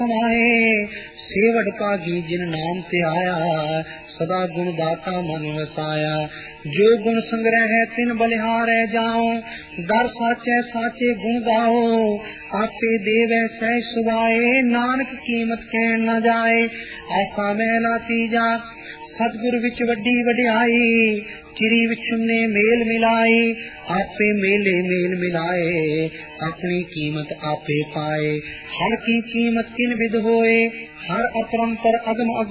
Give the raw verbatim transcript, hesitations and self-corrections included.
सेवड़ पागी जिन नाम ते आया, सदा गुण दाता मन वसाया। जो गुण संग्रह है तिन बलिहार जाओ, दर साचे साचे गुण गाओ। आपे देव सह सुभाए, नानक कीमत कह न जाए। आसा महला तीजा सतगुर विच वड्डी वड्याई, चिरी विचुने मेल मिलाई। आपे मेले मेल मिलाए, अपनी कीमत आपे पाए। हर की कीमत किन विध होए, हर अपरंपर अगम